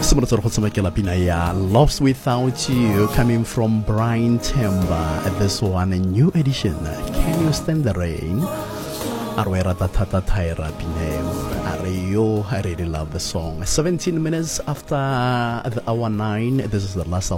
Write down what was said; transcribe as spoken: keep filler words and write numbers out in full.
Simonotsoro go tshamekela pina ya Lost Without You coming from Brian Temba. This one a new edition. Can you stand the rain? Arwera Tata Taira Pineo. Areyo, I really love the song. seventeen minutes after the hour nine. This is the last